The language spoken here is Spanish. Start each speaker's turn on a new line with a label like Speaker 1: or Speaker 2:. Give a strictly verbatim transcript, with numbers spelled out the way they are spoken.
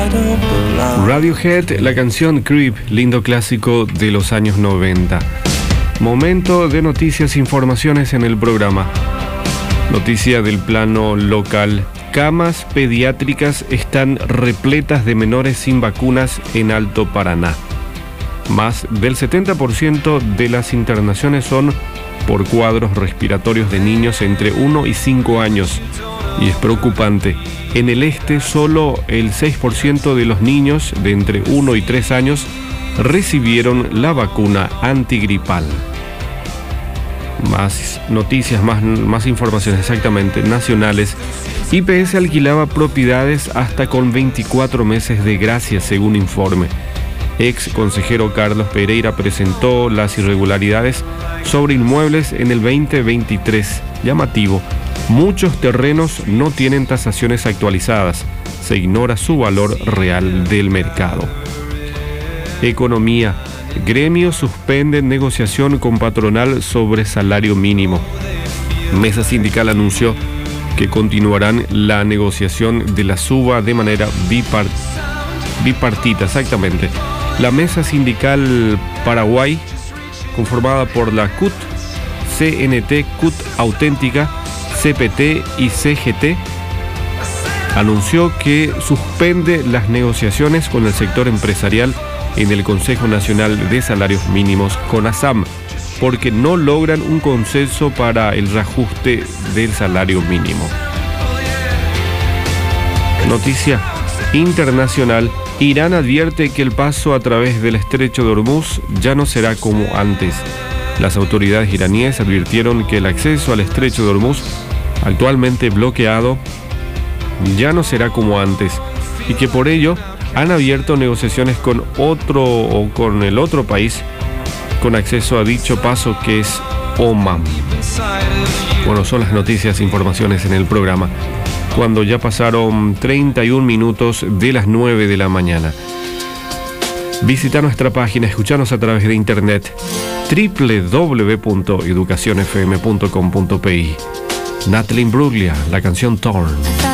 Speaker 1: Radiohead, la canción Creep, lindo clásico de los años noventa. Momento de noticias e informaciones en el programa. Noticia del plano local. Camas pediátricas están repletas de menores sin vacunas en Alto Paraná. Más del setenta por ciento de las internaciones son por cuadros respiratorios de niños entre uno y cinco años. Y es preocupante. En el este, solo el seis por ciento de los niños de entre uno y tres años recibieron la vacuna antigripal. Más noticias, más, más informaciones exactamente nacionales. I P S alquilaba propiedades hasta con veinticuatro meses de gracia, según informe. Ex consejero Carlos Pereira presentó las irregularidades sobre inmuebles en el veinte veintitrés. Llamativo. Muchos terrenos no tienen tasaciones actualizadas. Se ignora su valor real del mercado. Economía. Gremio suspende negociación con patronal sobre salario mínimo. Mesa sindical anunció que continuarán la negociación de la suba de manera bipart bipartita. Exactamente. La Mesa Sindical Paraguay, conformada por la C U T, C N T, C U T Auténtica, C P T y C G T, anunció que suspende las negociaciones con el sector empresarial en el Consejo Nacional de Salarios Mínimos, CONASAM, porque no logran un consenso para el reajuste del salario mínimo. Noticia internacional. Irán advierte que el paso a través del estrecho de Hormuz ya no será como antes. Las autoridades iraníes advirtieron que el acceso al estrecho de Hormuz, actualmente bloqueado, ya no será como antes y que por ello han abierto negociaciones con otro o con el otro país con acceso a dicho paso, que es Omán. Bueno, son las noticias e informaciones en el programa, cuando ya pasaron treinta y un minutos de las nueve de la mañana. Visita nuestra página, escuchanos a través de internet doble u doble u doble u punto educación f m punto com punto p i. Natalie Imbruglia, la canción Torn.